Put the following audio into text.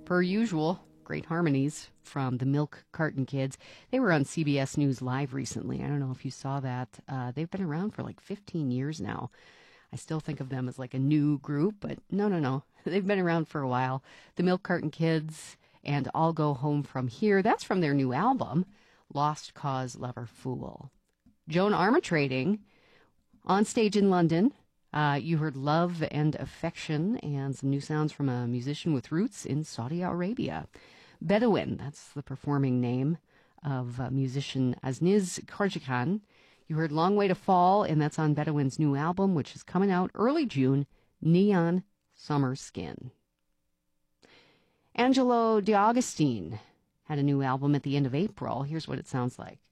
Per usual, great harmonies from the Milk Carton Kids. They were on CBS News Live recently. I don't know if you saw that. They've been around for like 15 years now. I still think of them as like a new group, but no. They've been around for a while. The Milk Carton Kids and I'll Go Home From Here. That's from their new album, Lost Cause Lover Fool. Joan Armatrading on stage in London. You heard Love and Affection and some new sounds from a musician with roots in Saudi Arabia. Bedouin, that's the performing name of musician Azniz Kharjakan. You heard Long Way to Fall, and that's on Bedouin's new album, which is coming out early June, Neon Summer Skin. Angelo D'Agostino had a new album at the end of April. Here's what it sounds like.